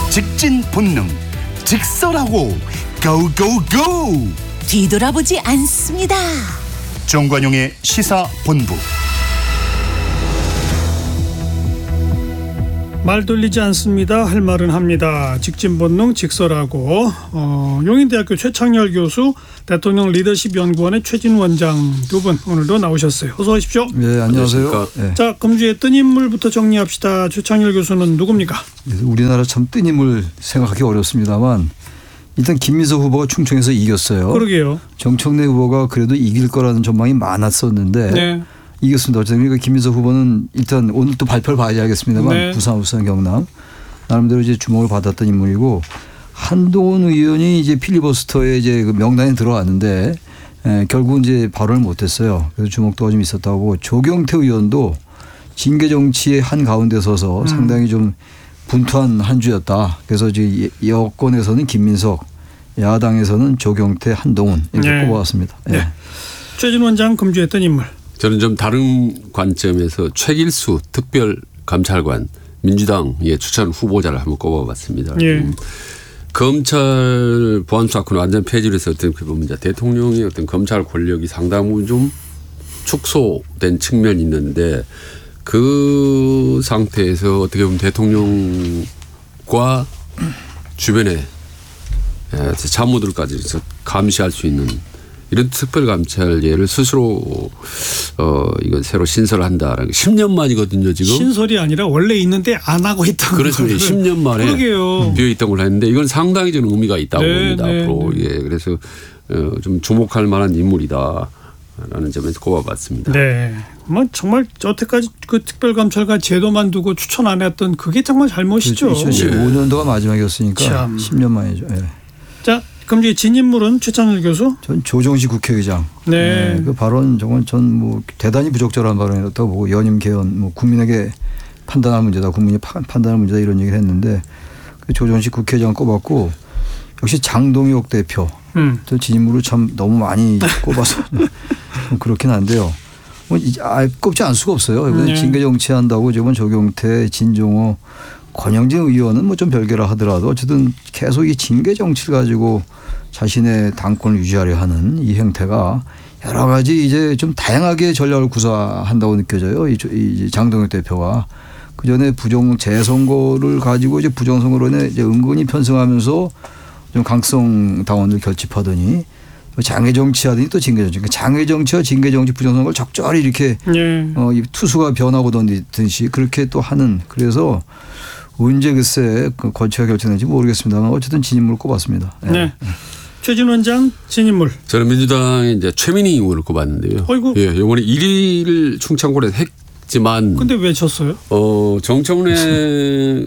직진 본능, 직설하고 고고고. 뒤돌아보지 않습니다. 정관용의 시사본부. 말 돌리지 않습니다. 할 말은 합니다. 직진본능 직설하고 용인대학교 최창열 교수, 대통령 리더십 연구원의 최진 원장 두 분 오늘도 나오셨어요. 어서 오십시오. 네, 안녕하세요. 네. 자, 금주의 뜬 인물부터 정리합시다. 최창열 교수는 누굽니까? 우리나라 참 뜬 인물 생각하기 어렵습니다만 일단 김민석 후보가 충청에서 이겼어요. 그러게요. 정청래 후보가 그래도 이길 거라는 전망이 많았었는데 네. 이겼습니다. 어쨌든 김민석 후보는 일단 오늘 또 발표를 봐야 알겠습니다만 네. 부산, 울산, 경남 나름대로 이제 주목을 받았던 인물이고, 한동훈 의원이 이제 필리버스터에 이제 그 명단에 들어왔는데 결국 이제 발언을 못했어요. 그래서 주목도가 좀 있었다고. 조경태 의원도 징계 정치의 한 가운데 서서 상당히 좀 분투한 한 주였다. 그래서 이제 여권에서는 김민석, 야당에서는 조경태, 한동훈 이렇게 네. 꼽아왔습니다. 네. 최진 원장 금주의 뜬 인물. 저는 좀 다른 관점에서 최길수 특별감찰관, 민주당의 추천 후보자를 한번 꼽아봤습니다. 예. 검찰 보안수사권을 완전 폐지를 해서 어떻게 보면 대통령의 어떤 검찰 권력이 상당 부분 좀 축소된 측면이 있는데, 그 상태에서 어떻게 보면 대통령과 주변의 참모들까지 감시할 수 있는 이런 특별감찰제를 스스로 이건 새로 신설한다라는 게 10년 만이거든요, 지금. 신설이 아니라 원래 있는데 안 하고 있다고. 그렇습니다. 10년 만에 그러게요. 비어 있던 걸 했는데 이건 상당히 저는 의미가 있다고 봅니다. 네, 앞으로. 네. 예, 그래서 좀 주목할 만한 인물이다라는 점에서 꼽아봤습니다. 네. 뭐 정말 여태까지 그 특별감찰관 제도만 두고 추천 안 했던 그게 정말 잘못이죠. 2015년도가 마지막이었으니까 참. 10년 만이죠. 네. 자, 그럼 이제 진인물은 최창열 교수. 전 조정식 국회의장. 네. 그 발언 정말 전 뭐 대단히 부적절한 발언이었다고 보고, 연임 개헌 뭐 국민에게 판단할 문제다, 국민이 판단할 문제다 이런 얘기를 했는데, 그 조정식 국회의장 꼽았고, 역시 장동혁 대표. 저 진인물을 참 너무 많이 꼽아서 좀 그렇긴 한데요. 뭐 꼽지 않을 수가 없어요. 이번에 징계 정치한다고 저번 조경태, 진종호, 권영진 의원은 뭐 좀 별개라 하더라도 어쨌든 계속 이 징계 정치를 가지고 자신의 당권을 유지하려 하는 이 행태가 여러 가지 이제 좀 다양하게 전략을 구사한다고 느껴져요. 이 장동혁 대표가 그 전에 재선거를 가지고 이제 부정선거로 인해 이제 은근히 편승하면서 좀 강성 당원들 결집하더니 장애 정치하더니 또 징계 정치. 장애 정치와 징계 정치, 부정선거를 적절히 이렇게 이 투수가 변하고 던지듯이 그렇게 또 하는. 그래서 언제 글쎄 그 거치가 결정될지 모르겠습니다만 어쨌든 진인물을 꼽았습니다. 네. 네. 최진 원장 진인물. 저는 민주당의 이제 최민희 의원을 꼽았는데요. 어이구. 예, 이번에 1위를 충청권에서 했지만. 근데 왜 졌어요? 정청래